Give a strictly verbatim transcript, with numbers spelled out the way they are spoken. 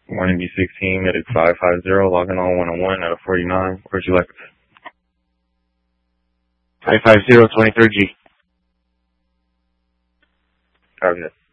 Morning B sixteen, medic five five zero, logging on one oh one out of forty-nine. Where'd you like? five five zero, twenty-third G. Copy that.